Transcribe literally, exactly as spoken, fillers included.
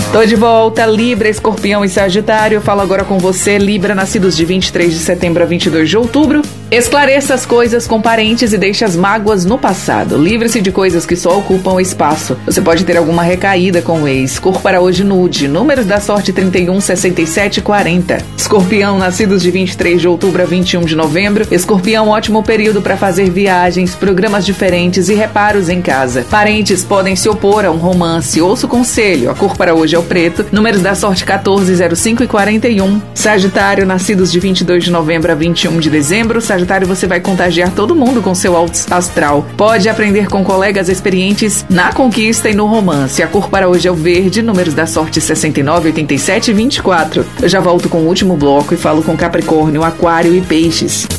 Tô de volta, Libra, Escorpião e Sagitário. Eu falo agora com você, Libra, nascidos de vinte e três de setembro a vinte e dois de outubro. Esclareça as coisas com parentes e deixe as mágoas no passado. Livre-se de coisas que só ocupam espaço. Você pode ter alguma recaída com o ex. Cor para hoje nude. Números da sorte trinta e um, sessenta e sete e quarenta. Escorpião, nascidos de vinte e três de outubro a vinte e um de novembro. Escorpião, ótimo período para fazer viagens, programas diferentes e reparos em casa. Parentes podem se opor a um romance. Ouça o conselho. A cor para hoje é o preto. Números da sorte quatorze, zero cinco e quarenta e um. Sagitário, nascidos de vinte e dois de novembro a vinte e um de dezembro. Sagitário, você vai contagiar todo mundo com seu alto astral. Pode aprender com colegas experientes na conquista e no romance. A cor para hoje é o verde. Números da sorte sessenta e nove, oitenta e sete e vinte e quatro. Eu já volto com o último bloco e falo com Capricórnio, Aquário e Peixes.